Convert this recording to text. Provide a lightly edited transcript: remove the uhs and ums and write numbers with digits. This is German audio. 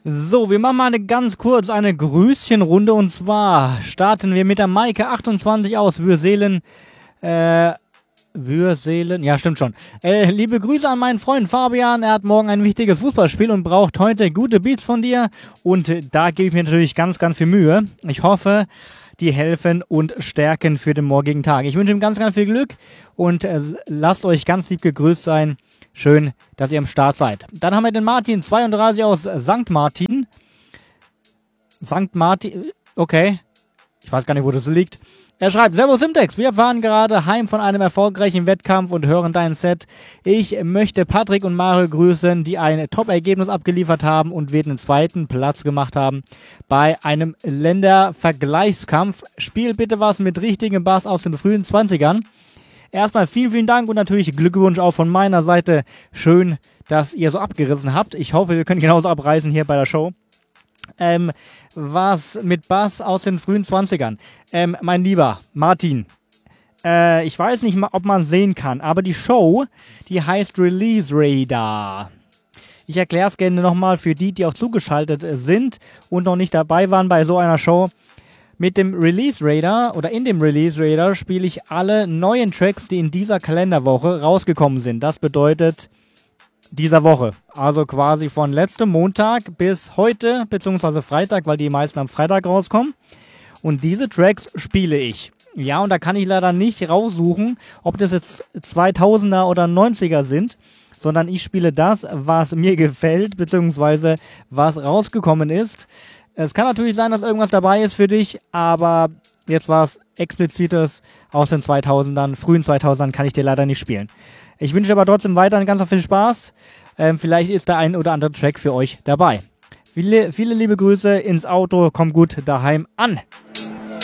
So, wir machen mal ganz kurz eine Grüßchenrunde und zwar starten wir mit der Maike 28 aus Würselen. Würselen, ja stimmt schon. Liebe Grüße an meinen Freund Fabian, er hat morgen ein wichtiges Fußballspiel und braucht heute gute Beats von dir und da gebe ich mir natürlich ganz, ganz viel Mühe. Ich hoffe, die helfen und stärken für den morgigen Tag. Ich wünsche ihm ganz, ganz viel Glück und lasst euch ganz lieb gegrüßt sein. Schön, dass ihr am Start seid. Dann haben wir den Martin 32 aus St. Martin. St. Martin, okay. Ich weiß gar nicht, wo das liegt. Er schreibt, Servus Simtex, wir fahren gerade heim von einem erfolgreichen Wettkampf und hören dein Set. Ich möchte Patrick und Mario grüßen, die ein Top-Ergebnis abgeliefert haben und wir den zweiten Platz gemacht haben bei einem Ländervergleichskampf. Spiel bitte was mit richtigem Bass aus den frühen 20ern. Erstmal vielen, vielen Dank und natürlich Glückwunsch auch von meiner Seite. Schön, dass ihr so abgerissen habt. Ich hoffe, wir können genauso abreißen hier bei der Show. Was mit Bass aus den frühen 20ern. Mein lieber Martin, ich weiß nicht, ob man sehen kann, aber die Show, die heißt Release Radar. Ich erkläre es gerne nochmal für die auch zugeschaltet sind und noch nicht dabei waren bei so einer Show. Mit dem Release Radar oder in dem Release Radar spiele ich alle neuen Tracks, die in dieser Kalenderwoche rausgekommen sind. Das bedeutet dieser Woche. Also quasi von letztem Montag bis heute, beziehungsweise Freitag, weil die meisten am Freitag rauskommen. Und diese Tracks spiele ich. Ja, und da kann ich leider nicht raussuchen, ob das jetzt 2000er oder 90er sind, sondern ich spiele das, was mir gefällt, beziehungsweise was rausgekommen ist. Es kann natürlich sein, dass irgendwas dabei ist für dich, aber jetzt was Explizites aus den 2000ern, frühen 2000ern kann ich dir leider nicht spielen. Ich wünsche aber trotzdem weiterhin ganz viel Spaß. Vielleicht ist da ein oder andere Track für euch dabei. Viele liebe Grüße ins Auto, kommt gut daheim an.